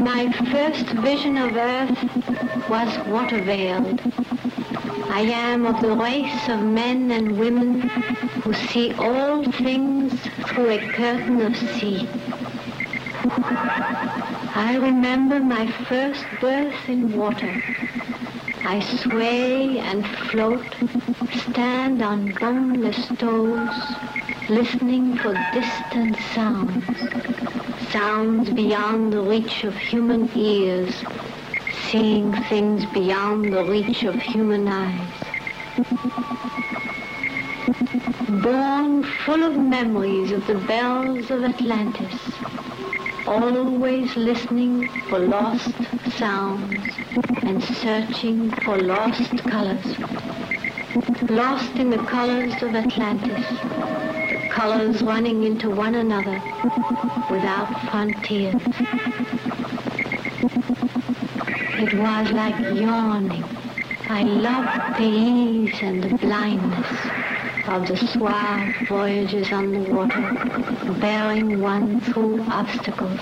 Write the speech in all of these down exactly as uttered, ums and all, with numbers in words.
My first vision of earth was water-veiled. I am of the race of men and women who see all things through a curtain of sea. I remember my first birth in water. I sway and float, stand on boneless toes, listening for distant sounds, sounds beyond the reach of human ears, seeing things beyond the reach of human eyes. Born full of memories of the bells of Atlantis, always listening for lost sounds and searching for lost colors. Lost in the colors of Atlantis, the colors running into one another without frontiers. It was like yawning. I loved the ease and the blindness of the suave voyages on the water, bearing one through obstacles.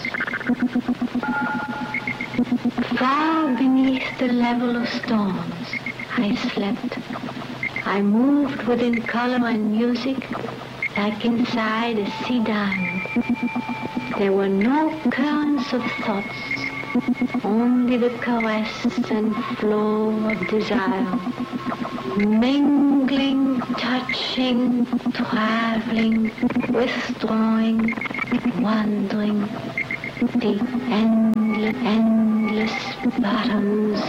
Far beneath the level of storms, I slept. I moved within color and music like inside a sea diamond. There were no currents of thoughts, only the caress and flow of desire, mingling, touching, traveling, withdrawing, wandering, the endless, endless bottoms